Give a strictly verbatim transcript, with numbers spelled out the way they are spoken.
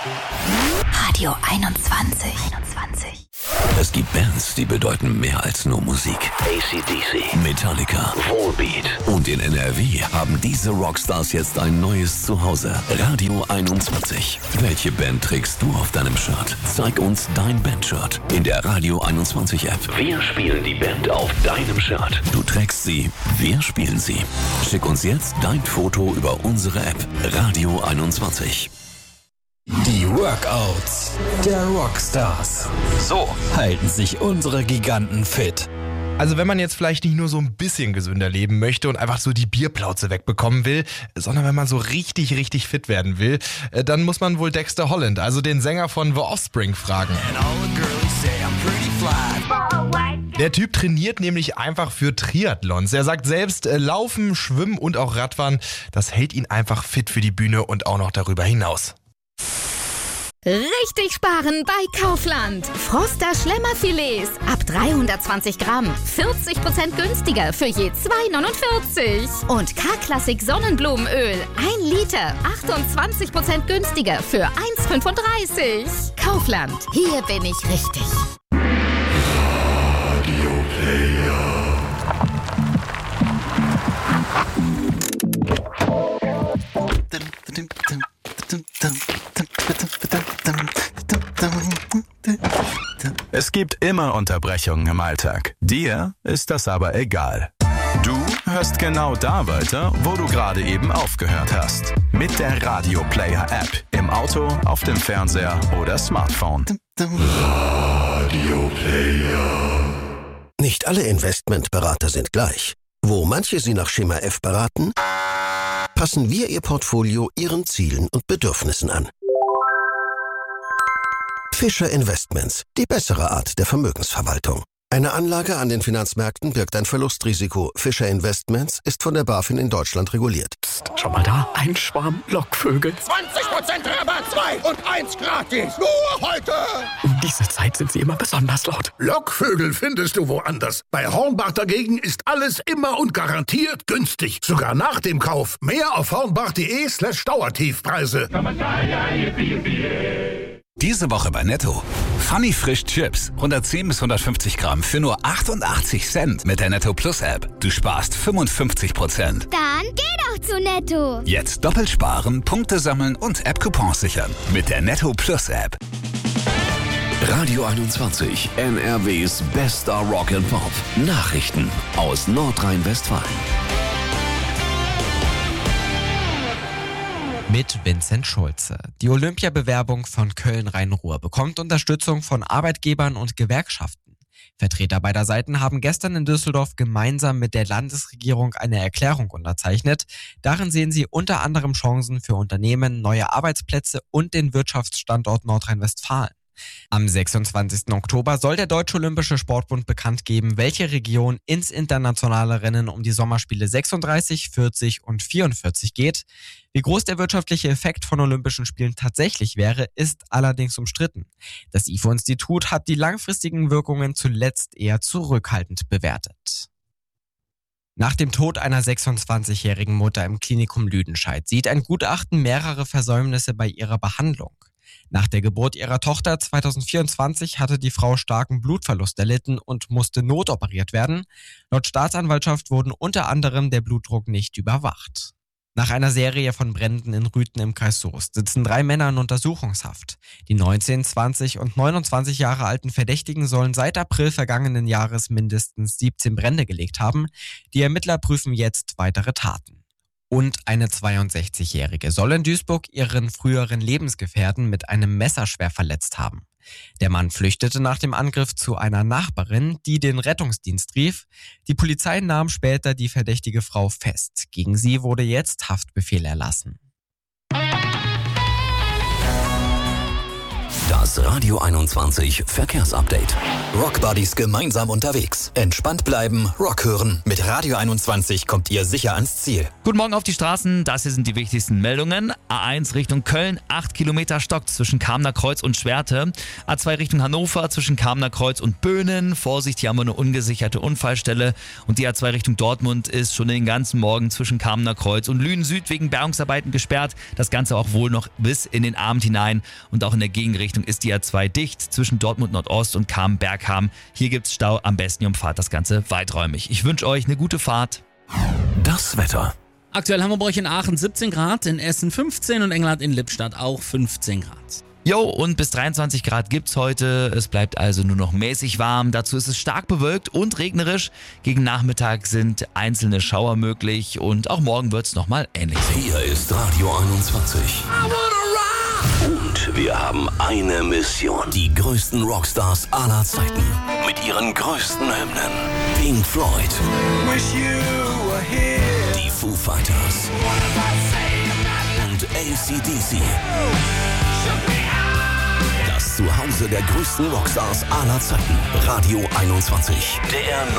Radio einundzwanzig. Es gibt Bands, die bedeuten mehr als nur Musik. A C D C, Metallica, Volbeat und in N R W haben diese Rockstars jetzt ein neues Zuhause. Radio einundzwanzig. Welche Band trägst du auf deinem Shirt? Zeig uns dein Bandshirt in der Radio einundzwanzig App. Wir spielen die Band auf deinem Shirt. Du trägst sie, wir spielen sie. Schick uns jetzt dein Foto über unsere App. Radio einundzwanzig. Die Workouts der Rockstars. So halten sich unsere Giganten fit. Also wenn man jetzt vielleicht nicht nur so ein bisschen gesünder leben möchte und einfach so die Bierplauze wegbekommen will, sondern wenn man so richtig, richtig fit werden will, dann muss man wohl Dexter Holland, also den Sänger von The Offspring, fragen. Der Typ trainiert nämlich einfach für Triathlons. Er sagt selbst, Laufen, Schwimmen und auch Radfahren, das hält ihn einfach fit für die Bühne und auch noch darüber hinaus. Richtig sparen bei Kaufland. Froster Schlemmerfilets ab dreihundertzwanzig Gramm. vierzig Prozent günstiger für je zwei neunundvierzig. Und K-Klassik Sonnenblumenöl. ein Liter. achtundzwanzig Prozent günstiger für eins fünfunddreißig. Kaufland. Hier bin ich richtig. Radio Player. Es gibt immer Unterbrechungen im Alltag. Dir ist das aber egal. Du hörst genau da weiter, wo du gerade eben aufgehört hast. Mit der Radio Player App. Im Auto, auf dem Fernseher oder Smartphone. Radio Player. Nicht alle Investmentberater sind gleich. Wo manche Sie nach Schema F beraten, passen wir Ihr Portfolio Ihren Zielen und Bedürfnissen an. Fischer Investments, die bessere Art der Vermögensverwaltung. Eine Anlage an den Finanzmärkten birgt ein Verlustrisiko. Fischer Investments ist von der BaFin in Deutschland reguliert. Psst, schau mal da, ein Schwarm Lockvögel. zwanzig Prozent Rabatt, zwei und eins gratis. Nur heute. Um diese Zeit sind sie immer besonders laut. Lockvögel findest du woanders. Bei Hornbach dagegen ist alles immer und garantiert günstig. Sogar nach dem Kauf. Mehr auf hornbach.de slash Dauertiefpreise. Diese Woche bei Netto. Funny Frisch Chips. hundertzehn bis hundertfünfzig Gramm für nur achtundachtzig Cent mit der Netto Plus App. Du sparst fünfundfünfzig Prozent. Dann geh doch zu Netto. Jetzt doppelt sparen, Punkte sammeln und App-Coupons sichern. Mit der Netto Plus App. Radio einundzwanzig. N R Ws bester Rock and Pop. Nachrichten aus Nordrhein-Westfalen. Mit Vincent Schulze. Die Olympiabewerbung von Köln-Rhein-Ruhr bekommt Unterstützung von Arbeitgebern und Gewerkschaften. Vertreter beider Seiten haben gestern in Düsseldorf gemeinsam mit der Landesregierung eine Erklärung unterzeichnet. Darin sehen sie unter anderem Chancen für Unternehmen, neue Arbeitsplätze und den Wirtschaftsstandort Nordrhein-Westfalen. Am sechsundzwanzigsten Oktober soll der Deutsche Olympische Sportbund bekannt geben, welche Region ins internationale Rennen um die Sommerspiele sechsunddreißig, vierzig und vierundvierzig geht. Wie groß der wirtschaftliche Effekt von Olympischen Spielen tatsächlich wäre, ist allerdings umstritten. Das I F O-Institut hat die langfristigen Wirkungen zuletzt eher zurückhaltend bewertet. Nach dem Tod einer sechsundzwanzigjährigen Mutter im Klinikum Lüdenscheid sieht ein Gutachten mehrere Versäumnisse bei ihrer Behandlung. Nach der Geburt ihrer Tochter zweitausendvierundzwanzig hatte die Frau starken Blutverlust erlitten und musste notoperiert werden. Laut Staatsanwaltschaft wurden unter anderem der Blutdruck nicht überwacht. Nach einer Serie von Bränden in Rüthen im Kreis Soest sitzen drei Männer in Untersuchungshaft. Die neunzehn, zwanzig und neunundzwanzig Jahre alten Verdächtigen sollen seit April vergangenen Jahres mindestens siebzehn Brände gelegt haben. Die Ermittler prüfen jetzt weitere Taten. Und eine zweiundsechzigjährige soll in Duisburg ihren früheren Lebensgefährten mit einem Messer schwer verletzt haben. Der Mann flüchtete nach dem Angriff zu einer Nachbarin, die den Rettungsdienst rief. Die Polizei nahm später die verdächtige Frau fest. Gegen sie wurde jetzt Haftbefehl erlassen. Das Das Radio einundzwanzig Verkehrsupdate. Rockbuddies gemeinsam unterwegs. Entspannt bleiben, Rock hören. Mit Radio einundzwanzig kommt ihr sicher ans Ziel. Guten Morgen auf die Straßen, das hier sind die wichtigsten Meldungen. A eins Richtung Köln, acht Kilometer stockt zwischen Kamener Kreuz und Schwerte. A zwei Richtung Hannover zwischen Kamener Kreuz und Böhnen. Vorsicht, hier haben wir eine ungesicherte Unfallstelle. Und die A zwei Richtung Dortmund ist schon den ganzen Morgen zwischen Kamener Kreuz und Lünen Süd wegen Bergungsarbeiten gesperrt. Das Ganze auch wohl noch bis in den Abend hinein. Und auch in der Gegenrichtung ist die A zwei dicht zwischen Dortmund Nordost und Kamen-Bergham. Hier gibt's Stau, am besten ihr umfahrt das Ganze weiträumig. Ich wünsche euch eine gute Fahrt. Das Wetter. Aktuell haben wir bei euch in Aachen siebzehn Grad, in Essen fünfzehn und Engelhardt in Lippstadt auch fünfzehn Grad. Jo, und bis dreiundzwanzig Grad gibt's heute. Es bleibt also nur noch mäßig warm. Dazu ist es stark bewölkt und regnerisch. Gegen Nachmittag sind einzelne Schauer möglich und auch morgen wird's nochmal ähnlich sein. Hier ist Radio einundzwanzig. Und wir haben eine Mission. Die größten Rockstars aller Zeiten. Mit ihren größten Hymnen. Pink Floyd. Die Foo Fighters. Und A C D C. Das Zuhause der größten Rockstars aller Zeiten. Radio einundzwanzig. Der